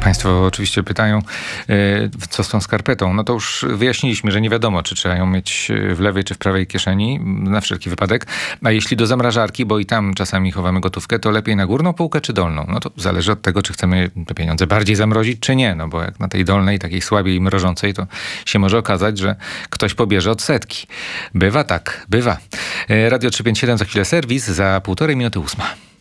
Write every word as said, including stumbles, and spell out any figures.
Państwo oczywiście pytają, co z tą skarpetą. No to już wyjaśniliśmy, że nie wiadomo, czy trzeba ją mieć w lewej czy w prawej kieszeni, na wszelki wypadek. A jeśli do zamrażarki, bo i tam czasami chowamy gotówkę, to lepiej na górną półkę czy dolną? No to zależy od tego, czy chcemy te pieniądze bardziej zamrozić, czy nie. No bo jak na tej dolnej, takiej słabiej mrożącej, to się może okazać, że ktoś pobierze odsetki. Bywa tak, bywa. Radio trzysta pięćdziesiąt siedem, za chwilę serwis, za półtorej minuty ósma.